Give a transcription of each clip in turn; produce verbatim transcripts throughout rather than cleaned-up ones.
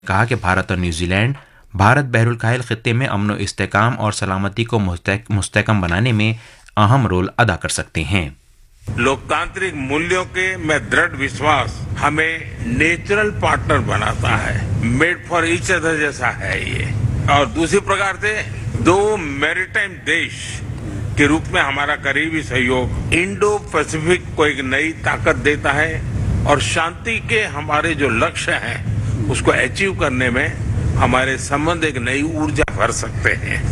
کہا کہ بھارت اور نیوزی لینڈ بھارت بحر الکاہل خطے میں امن و استحکام اور سلامتی کو مستحکم بنانے میں اہم رول ادا کر سکتے ہیں۔ लोकतांत्रिक मूल्यों के में दृढ़ विश्वास हमें नेचुरल पार्टनर बनाता है, मेड फॉर ईच अदर जैसा है ये। और दूसरी प्रकार से दो मैरीटाइम देश के रूप में हमारा करीबी सहयोग इंडो पैसिफिक को एक नई ताकत देता है और शांति के हमारे जो लक्ष्य हैं उसको अचीव करने में हमारे संबंध एक नई ऊर्जा भर सकते हैं।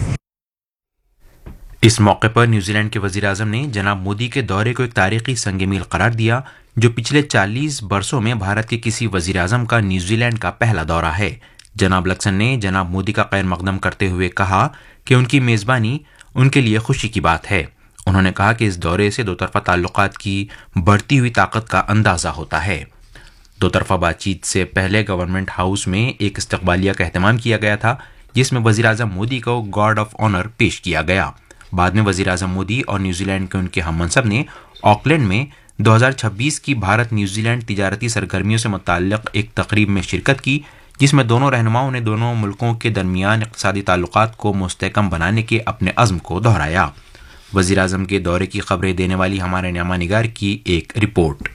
اس موقع پر نیوزی لینڈ کے وزیر اعظم نے جناب مودی کے دورے کو ایک تاریخی سنگ میل قرار دیا جو پچھلے چالیس برسوں میں بھارت کے کسی وزیر اعظم کا نیوزی لینڈ کا پہلا دورہ ہے۔ جناب لکسن نے جناب مودی کا خیر مقدم کرتے ہوئے کہا کہ ان کی میزبانی ان کے لیے خوشی کی بات ہے۔ انہوں نے کہا کہ اس دورے سے دو طرفہ تعلقات کی بڑھتی ہوئی طاقت کا اندازہ ہوتا ہے۔ دو طرفہ بات چیت سے پہلے گورنمنٹ ہاؤس میں ایک استقبالیہ کا اہتمام کیا گیا تھا جس میں وزیر اعظم مودی کو گارڈ آف آنر پیش کیا گیا۔ بعد میں وزیر اعظم مودی اور نیوزی لینڈ کے ان کے ہم منصب نے آکلینڈ میں دو ہزار چھبیس کی بھارت نیوزی لینڈ تجارتی سرگرمیوں سے متعلق ایک تقریب میں شرکت کی جس میں دونوں رہنماؤں نے دونوں ملکوں کے درمیان اقتصادی تعلقات کو مستحکم بنانے کے اپنے عزم کو دہرایا۔ وزیر اعظم کے دورے کی خبریں دینے والی ہمارے نامہ نگار کی ایک رپورٹ۔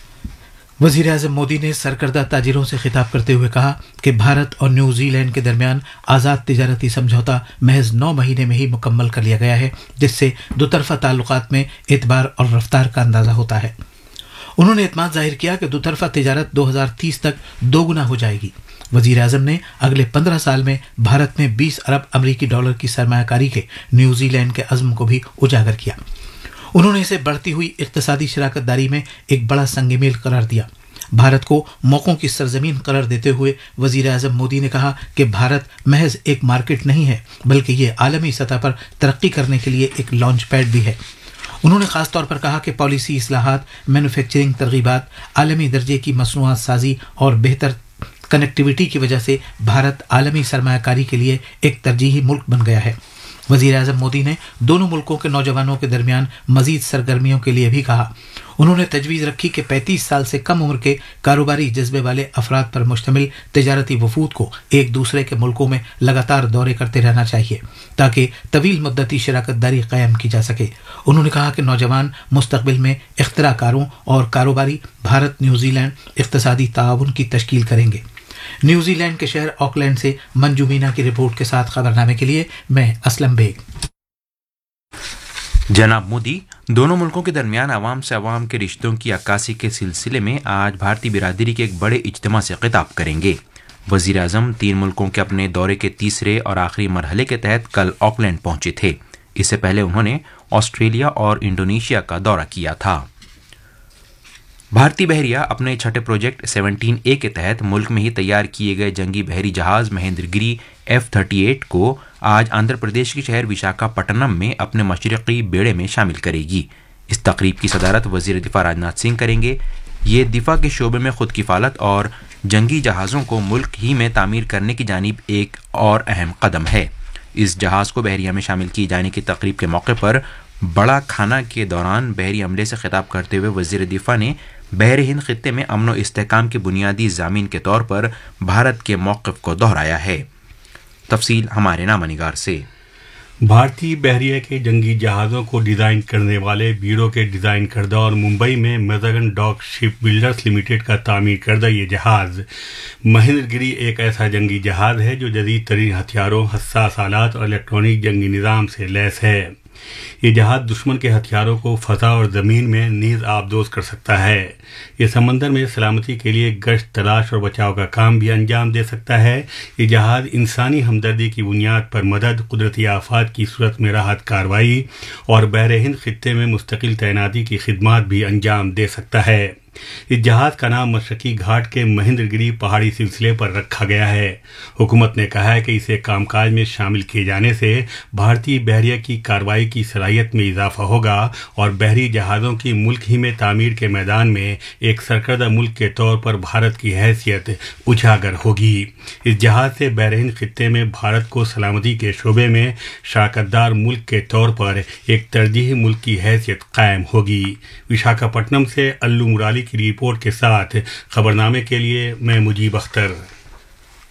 وزیر اعظم مودی نے سرکردہ تاجروں سے خطاب کرتے ہوئے کہا کہ بھارت اور نیوزی لینڈ کے درمیان آزاد تجارتی سمجھوتا محض نو مہینے میں ہی مکمل کر لیا گیا ہے جس سے دو طرفہ تعلقات میں اعتبار اور رفتار کا اندازہ ہوتا ہے۔ انہوں نے اعتماد ظاہر کیا کہ دو طرفہ تجارت دو ہزار تیس تک دو گنا ہو جائے گی۔ وزیر اعظم نے اگلے پندرہ سال میں بھارت میں بیس ارب امریکی ڈالر کی سرمایہ کاری کے نیوزی لینڈ کے عزم کو بھی اجاگر کیا۔ انہوں نے اسے بڑھتی ہوئی اقتصادی شراکت داری میں ایک بڑا سنگ میل قرار دیا۔ بھارت کو موقعوں کی سرزمین قرار دیتے ہوئے وزیر اعظم مودی نے کہا کہ بھارت محض ایک مارکیٹ نہیں ہے بلکہ یہ عالمی سطح پر ترقی کرنے کے لیے ایک لانچ پیڈ بھی ہے۔ انہوں نے خاص طور پر کہا کہ پالیسی اصلاحات، مینوفیکچرنگ ترغیبات، عالمی درجے کی مصنوعات سازی اور بہتر کنیکٹیویٹی کی وجہ سے بھارت عالمی سرمایہ کاری کے لیے ایک ترجیحی ملک بن گیا ہے۔ وزیر اعظم مودی نے دونوں ملکوں کے نوجوانوں کے درمیان مزید سرگرمیوں کے لیے بھی کہا۔ انہوں نے تجویز رکھی کہ پینتیس سال سے کم عمر کے کاروباری جذبے والے افراد پر مشتمل تجارتی وفود کو ایک دوسرے کے ملکوں میں لگاتار دورے کرتے رہنا چاہیے تاکہ طویل مدتی شراکت داری قائم کی جا سکے۔ انہوں نے کہا کہ نوجوان مستقبل میں اختراع کاروں اور کاروباری بھارت نیوزی لینڈ اقتصادی تعاون کی تشکیل کریں گے۔ نیوزی لینڈ کے شہر آکلینڈ سے منجو مینا کی رپورٹ کے ساتھ خبرنامے کے لیے میں اسلم بیگ۔ جناب مودی دونوں ملکوں کے درمیان عوام سے عوام کے رشتوں کی عکاسی کے سلسلے میں آج بھارتی برادری کے ایک بڑے اجتماع سے خطاب کریں گے۔ وزیر اعظم تین ملکوں کے اپنے دورے کے تیسرے اور آخری مرحلے کے تحت کل آکلینڈ پہنچے تھے۔ اس سے پہلے انہوں نے آسٹریلیا اور انڈونیشیا کا دورہ کیا تھا۔ بھارتی بحریہ اپنے چھٹے پروجیکٹ سیونٹین اے کے تحت ملک میں ہی تیار کیے گئے جنگی بحری جہاز مہندر گری ایف تھرٹی ایٹ کو آج آندھرا پردیش کے شہر وشاکھا پٹنم میں اپنے مشرقی بیڑے میں شامل کرے گی۔ اس تقریب کی صدارت وزیر دفاع راجناتھ سنگھ کریں گے۔ یہ دفاع کے شعبے میں خود کفالت اور جنگی جہازوں کو ملک ہی میں تعمیر کرنے کی جانب ایک اور اہم قدم ہے۔ اس جہاز کو بحریہ میں شامل کیے جانے کی تقریب کے موقع پر بڑا کھانا کے دوران بحری عملے سے خطاب کرتے ہوئے وزیر دفاع نے بحر ہند خطے میں امن و استحکام کے بنیادی ضامن کے طور پر بھارت کے موقف کو دہرایا ہے۔ تفصیل ہمارے نامہ نگار سے۔ بھارتی بحریہ کے جنگی جہازوں کو ڈیزائن کرنے والے بیورو کے ڈیزائن کردہ اور ممبئی میں میزاگن ڈاک شپ بلڈرز لمیٹڈ کا تعمیر کردہ یہ جہاز مہندر گری ایک ایسا جنگی جہاز ہے جو جدید ترین ہتھیاروں، حساس آلات اور الیکٹرانک جنگی نظام سے لیس ہے۔ یہ جہاز دشمن کے ہتھیاروں کو فضا اور زمین میں نیز آبدوز کر سکتا ہے۔ یہ سمندر میں سلامتی کے لیے گشت، تلاش اور بچاؤ کا کام بھی انجام دے سکتا ہے۔ یہ جہاز انسانی ہمدردی کی بنیاد پر مدد، قدرتی آفات کی صورت میں راحت کارروائی اور بحر ہند خطے میں مستقل تعیناتی کی خدمات بھی انجام دے سکتا ہے۔ اس جہاز کا نام مشرقی گھاٹ کے مہندر گری پہاڑی سلسلے پر رکھا گیا ہے۔ حکومت نے کہا ہے کہ اسے کام کاج میں شامل کیے جانے سے بھارتی بحریہ کی کارروائی کی صلاحیت میں اضافہ ہوگا اور بحری جہازوں کی ملک ہی میں تعمیر کے میدان میں ایک سرکردہ ملک کے طور پر بھارت کی حیثیت اجاگر ہوگی۔ اس جہاز سے بحر ہند خطے میں بھارت کو سلامتی کے شعبے میں شراکت دار ملک کے طور پر ایک ترجیحی ملک کی حیثیت قائم ہوگی۔ وشاکھا پٹنم سے الو مرالی کی رپورٹ کے ساتھ خبرنامے کے لیے میں مجیب اختر۔